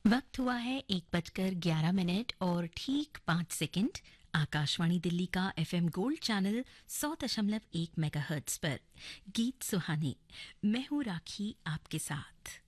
वक्त हुआ है 1:11 और ठीक 5 सेकंड। आकाशवाणी दिल्ली का एफएम गोल्ड चैनल 100.1 मेगाहर्ट्ज पर गीत सुहाने। मैं हूं राखी आपके साथ।